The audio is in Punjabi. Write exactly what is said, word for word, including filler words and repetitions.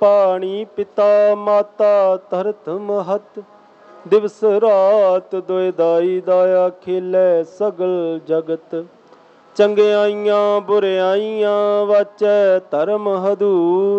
ਪਾਣੀ ਪਿਤਾ ਮਾਤਾ ਧਰਤ ਮਹਤ, ਦਿਵਸ ਰਾਤ ਦੁਇ ਦਾਈ ਦਾਇਆ ਖੇਲੇ ਸਗਲ ਜਗਤ। ਚੰਗਿਆਈਆਂ ਬੁਰਿਆਈਆਂ ਵਾਚੈ ਧਰਮ ਹਦੂਰ,